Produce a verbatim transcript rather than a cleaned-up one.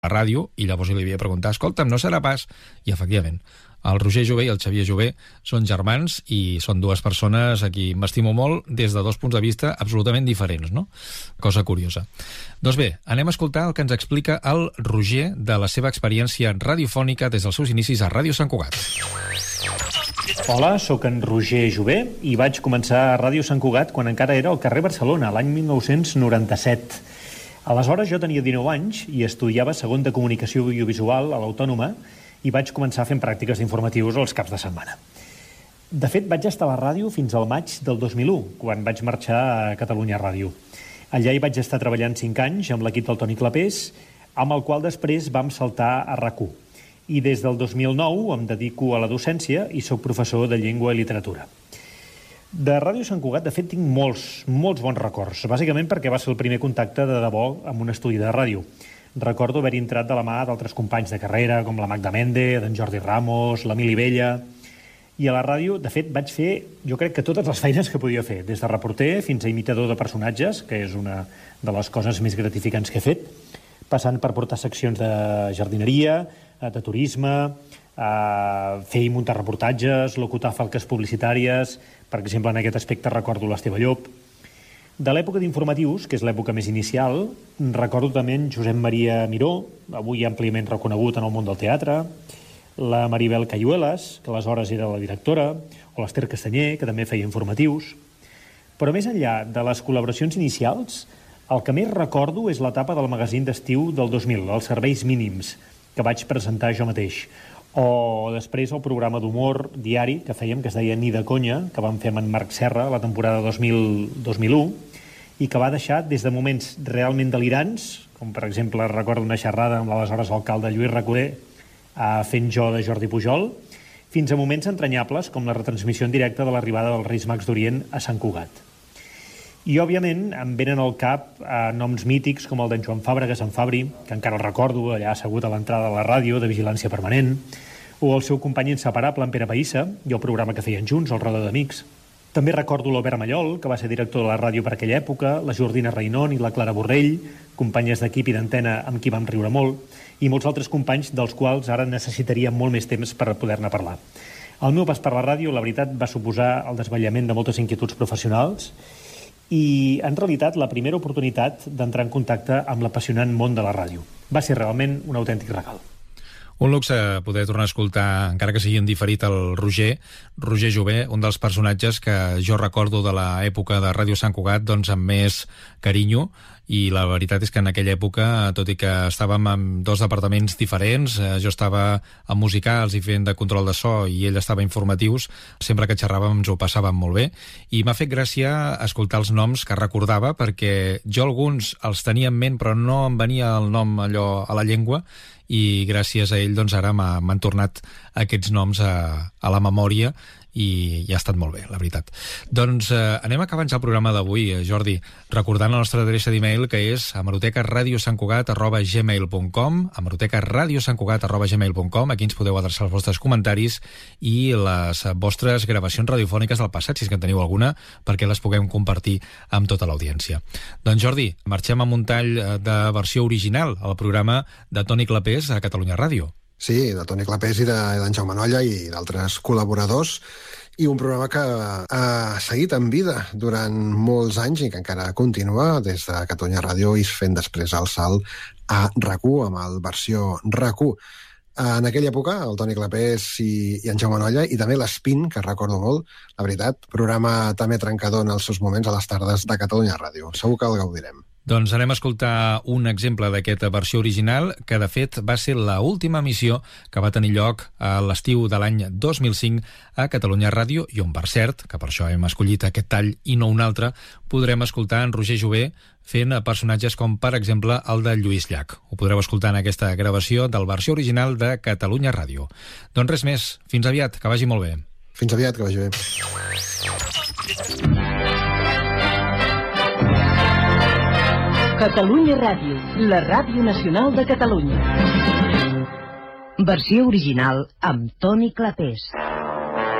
a ràdio, i llavors li havia preguntat, escolta'm, no serà pas... I efectivament, el Roger Jové i el Xavier Jové són germans i són dues persones a qui m'estimo molt des de dos punts de vista absolutament diferents, no? Cosa curiosa. Doncs bé, anem a escoltar el que ens explica el Roger de la seva experiència radiofònica des dels seus inicis a Ràdio Sant Cugat. Hola, sóc en Roger Jové i vaig començar a Ràdio Sant Cugat quan encara era al carrer Barcelona, l'any mil nou-cents noranta-set. Aleshores jo tenia dinou anys i estudiava segon de comunicació audiovisual a l'Autònoma i vaig començar fent pràctiques d'informatius als caps de setmana. De fet, vaig estar a la ràdio fins al maig del dos mil u, quan vaig marxar a Catalunya Ràdio. Allà hi vaig estar treballant cinc anys amb l'equip del Toni Clapés, amb el qual després vam saltar a RAC u. I des del dos mil nou em dedico a la docència i sóc professor de llengua i literatura. De Ràdio Sant Cugat, de fet, tinc molts, molts bons records, bàsicament perquè va ser el primer contacte de debò amb un estudi de ràdio. Recordo haver-hi entrat de la mà d'altres companys de carrera, com la Magda Mende, d'en Jordi Ramos, l'Emili Bella... I a la ràdio, de fet, vaig fer, jo crec que totes les feines que podia fer, des de reporter fins a imitador de personatges, que és una de les coses més gratificants que he fet, passant per portar seccions de jardineria, de turisme, a fer i muntar reportatges, locutar falques publicitàries. Per exemple, en aquest aspecte recordo l'Esteve Llop. De l'època d'informatius, que és l'època més inicial, recordo també en Josep Maria Miró, avui àmpliament reconegut en el món del teatre, la Maribel Cayuelas, que aleshores era la directora, o l'Ester Castanyer, que també feia informatius. Però més enllà de les col·laboracions inicials, el que més recordo és l'etapa del magazín d'estiu del dos mil, els serveis mínims, que vaig presentar jo mateix. O després el programa d'humor diari que fèiem, que es deia Ni de conya, que vam fer amb en Marc Serra la temporada dos mil dos mil u, i que va deixar des de moments realment delirants, com per exemple recordo una xerrada amb l'aleshores alcalde Lluís Recoder, a fent jo de Jordi Pujol, fins a moments entranyables com la retransmissió en directe de l'arribada dels Reis Mags d'Orient a Sant Cugat. I, òbviament, em venen al cap eh, noms mítics com el d'en Joan Fàbregas, en Fabri, que encara el recordo allà assegut a l'entrada de la ràdio de vigilància permanent, o el seu company inseparable, en Pere Païssa, i el programa que feien junts, el Roda d'Amics. També recordo l'Albert Mallol, que va ser director de la ràdio per aquella època, la Jordina Reynon i la Clara Borrell, companyes d'equip i d'antena amb qui vam riure molt, i molts altres companys dels quals ara necessitaria molt més temps per poder-ne parlar. El meu pas per la ràdio, la veritat, va suposar el desvetllament de moltes inquietuds professionals i, en realitat, la primera oportunitat d'entrar en contacte amb l'apassionant món de la ràdio. Va ser realment un autèntic regal. Un luxe poder tornar a escoltar, encara que sigui en diferit, el Roger, Roger Jové, un dels personatges que jo recordo de l'època de Ràdio Sant Cugat doncs amb més carinyo, i la veritat és que en aquella època, tot i que estàvem en dos departaments diferents, eh, jo estava en musicals i fent de control de so i ell estava informatius, sempre que xerràvem ens ho passàvem molt bé, i m'ha fet gràcia escoltar els noms que recordava, perquè jo alguns els tenia en ment però no em venia el nom allò a la llengua, i gràcies a ell doncs ara m'han tornat aquests noms a, a la memòria, i, i ha estat molt bé, la veritat. Doncs eh, anem acabant ja el programa d'avui, eh, Jordi, recordant la nostra adreça d'e-mail, que és hemerotecaradiosantcugat arroba gmail punt com, hemerotecaradiosantcugat arroba gmail punt com. Aquí ens podeu adreçar els vostres comentaris i les vostres gravacions radiofòniques del passat, si és que en teniu alguna, perquè les puguem compartir amb tota l'audiència. Doncs Jordi, marxem amb un tall de versió original al programa de Toni Clapés a Catalunya Ràdio. Sí, de Toni Clapés i d'en Jaume Nolla i d'altres col·laboradors, i un programa que ha seguit en vida durant molts anys i que encara continua des de Catalunya Ràdio i fent després el salt a RAC u, amb el versió RAC u. En aquella època, el Toni Clapés i, i en Jaume Nolla, i també l'Espín, que recordo molt, la veritat, programa també trencador en els seus moments a les tardes de Catalunya Ràdio. Segur que el gaudirem. Doncs anem a escoltar un exemple d'aquesta versió original, que de fet va ser l'última emissió que va tenir lloc a l'estiu de l'any dos mil cinc a Catalunya Ràdio, i on, per cert, que per això hem escollit aquest tall i no un altre, podrem escoltar en Roger Jové fent personatges com, per exemple, el de Lluís Llach. Ho podreu escoltar en aquesta gravació del versió original de Catalunya Ràdio. Doncs res més, fins aviat, que vagi molt bé. Fins aviat, que vagi bé. Catalunya Ràdio, la ràdio nacional de Catalunya. Versió original amb Toni Clapés.